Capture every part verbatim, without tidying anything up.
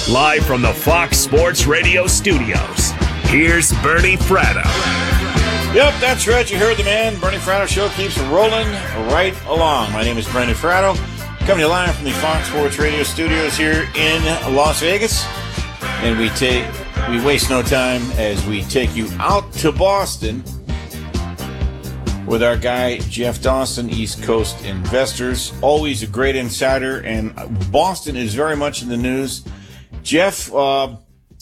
Live from the Fox Sports Radio studios, here's Bernie Fratto. Yep, that's right. You heard the man. Bernie Fratto Show keeps rolling right along. My name is Bernie Fratto, coming to you live from the Fox Sports Radio studios here in Las Vegas. And we take we waste no time as we take you out to Boston with our guy, Jeff Dawson, East Coast Investors. Always a great insider, and Boston is very much in the news. Jeff, uh,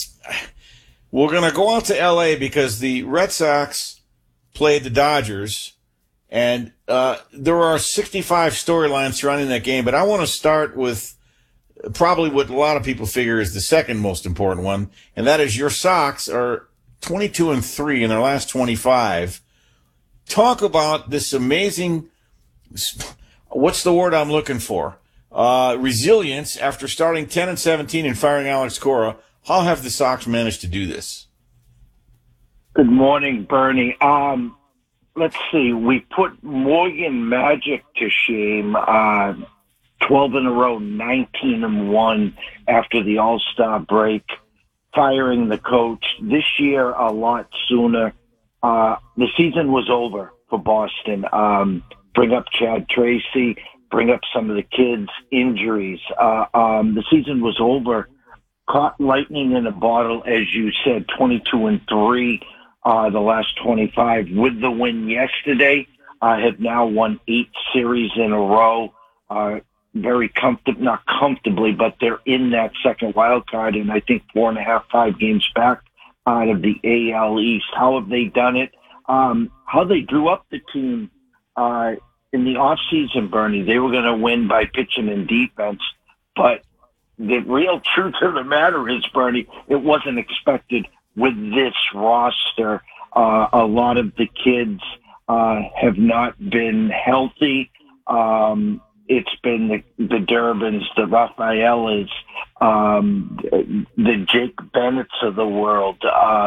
we're going to go out to L A because the Red Sox played the Dodgers, and uh, there are sixty-five storylines surrounding that game, but I want to start with probably what a lot of people figure is the second most important one, and that is your Sox are twenty-two and three in their last twenty-five. Talk about this amazing, what's the word I'm looking for? Uh, resilience after starting ten and seventeen and firing Alex Cora. How have the Sox managed to do this? Good morning, Bernie. Um, let's see. We put Morgan Magic to shame. Uh, twelve in a row, nineteen and one after the All-Star break, firing the coach. This year, a lot sooner. Uh, the season was over for Boston. Um, bring up Chad Tracy, bring up some of the kids' injuries. Uh, um, the season was over. Caught lightning in a bottle, as you said, twenty-two and three, uh, the last twenty-five. With the win yesterday, uh, have now won eight series in a row. Uh, very comfortable, not comfortably, but they're in that second wild card, and I think four and a half, five games back out of the A L East. How have they done it? Um, how they drew up the team uh, in the offseason, Bernie. They were going to win by pitching and defense, but the real truth of the matter is, Bernie, it wasn't expected with this roster. Uh, a lot of the kids uh, have not been healthy. Um, it's been the, the Durbins, the Rafaelas, um, the Jake Bennetts of the world. Uh,